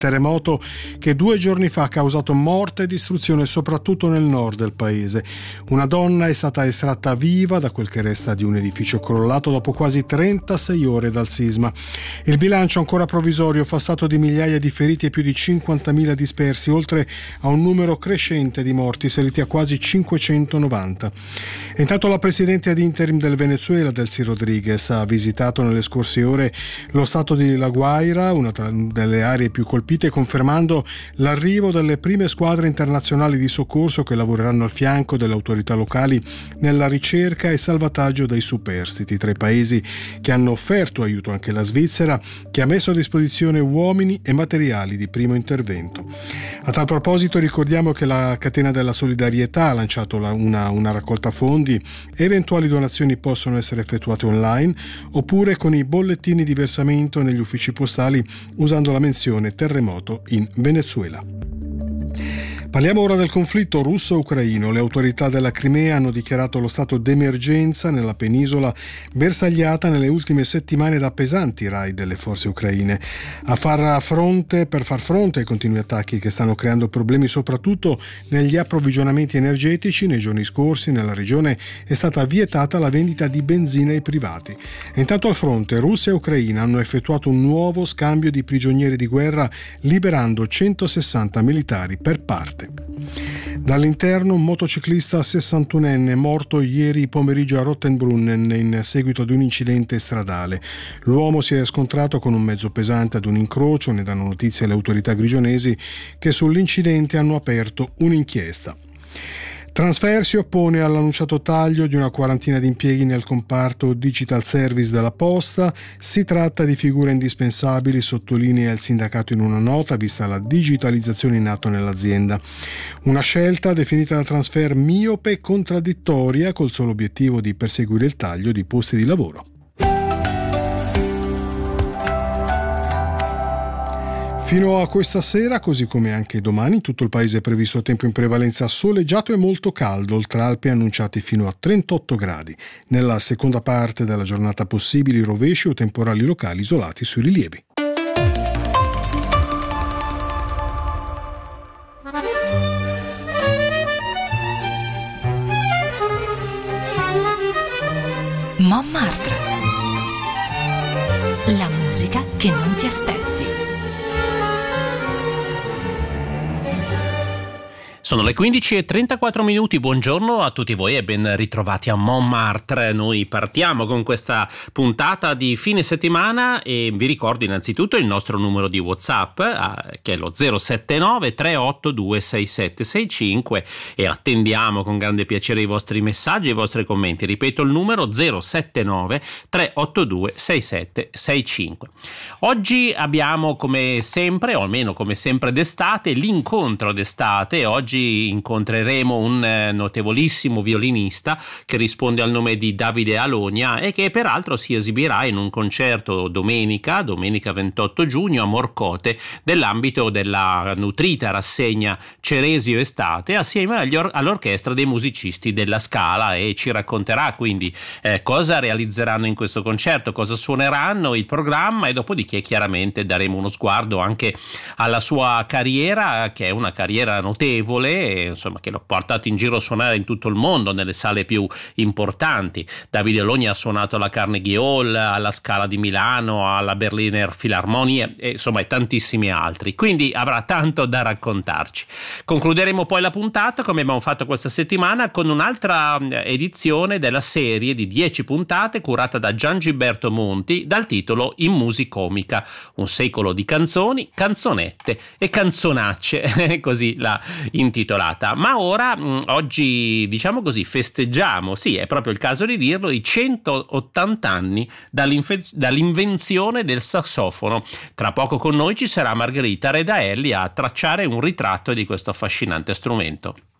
terremoto che 2 giorni fa ha causato morte e distruzione soprattutto nel nord del paese. Una donna è stata estratta viva da quel che resta di un edificio crollato dopo quasi 36 ore dal sisma. Il bilancio ancora provvisorio fa stato di migliaia di feriti e più di 50.000 dispersi, oltre a un numero crescente di morti saliti a quasi 590. E intanto la presidente ad interim del Venezuela, Delcy Rodriguez, ha visitato nelle scorse ore lo stato di La Guaira, una delle aree più colpite, confermando l'arrivo delle prime squadre internazionali di soccorso che lavoreranno al fianco delle autorità locali nella ricerca e salvataggio dei superstiti. Tra i paesi che hanno offerto aiuto anche la Svizzera, che ha messo a disposizione uomini e materiali di primo intervento. A tal proposito ricordiamo che la Catena della Solidarietà ha lanciato una raccolta fondi. Eventuali donazioni possono essere effettuate online oppure con i bollettini di versamento negli uffici postali usando la menzione terremoto in Venezuela. Parliamo ora del conflitto russo-ucraino. Le autorità della Crimea hanno dichiarato lo stato d'emergenza nella penisola bersagliata nelle ultime settimane da pesanti raid delle forze ucraine. Per far fronte ai continui attacchi che stanno creando problemi soprattutto negli approvvigionamenti energetici, nei giorni scorsi nella regione è stata vietata la vendita di benzina ai privati. E intanto al fronte Russia e Ucraina hanno effettuato un nuovo scambio di prigionieri di guerra, liberando 160 militari per parte. Dall'interno, un motociclista 61enne morto ieri pomeriggio a Rottenbrunnen in seguito ad un incidente stradale. L'uomo si è scontrato con un mezzo pesante ad un incrocio, ne danno notizia le autorità grigionesi che sull'incidente hanno aperto un'inchiesta. Transfer si oppone all'annunciato taglio di una quarantina di impieghi nel comparto Digital Service della Posta. Si tratta di figure indispensabili, sottolinea il sindacato in una nota, vista la digitalizzazione in atto nell'azienda. Una scelta definita da Transfer miope e contraddittoria, col solo obiettivo di perseguire il taglio di posti di lavoro. Fino a questa sera, così come anche domani, in tutto il paese è previsto tempo in prevalenza soleggiato e molto caldo, oltre Alpi annunciati fino a 38 gradi. Nella seconda parte della giornata possibili rovesci o temporali locali isolati sui rilievi. Montmartre. La musica che non ti aspetti. Sono le 15:34, buongiorno a tutti voi e ben ritrovati a Montmartre. Noi partiamo con questa puntata di fine settimana e vi ricordo innanzitutto il nostro numero di WhatsApp che è lo 079 382 6765 e attendiamo con grande piacere i vostri messaggi e i vostri commenti. Ripeto il numero 079 382 6765. Oggi abbiamo come sempre, o almeno come sempre d'estate, l'incontro d'estate. Oggi incontreremo un notevolissimo violinista che risponde al nome di Davide Alonia e che peraltro si esibirà in un concerto domenica 28 giugno a Morcote nell'ambito della nutrita rassegna Ceresio Estate assieme all'orchestra dei musicisti della Scala e ci racconterà quindi cosa realizzeranno in questo concerto, cosa suoneranno, il programma e dopodiché chiaramente daremo uno sguardo anche alla sua carriera, che è una carriera notevole, insomma, che l'ho portato in giro a suonare in tutto il mondo nelle sale più importanti. Davide Alonia ha suonato alla Carnegie Hall, alla Scala di Milano, alla Berliner Philharmonie e insomma tantissimi altri, quindi avrà tanto da raccontarci. Concluderemo poi la puntata come abbiamo fatto questa settimana con un'altra edizione della serie di 10 puntate curata da Giangiberto Monti dal titolo In musicomica, un secolo di canzoni, canzonette e canzonacce così la intitolata. Ma ora oggi diciamo così festeggiamo, sì è proprio il caso di dirlo, i 180 anni dall'invenzione del sassofono. Tra poco con noi ci sarà Margherita Redaelli a tracciare un ritratto di questo affascinante strumento.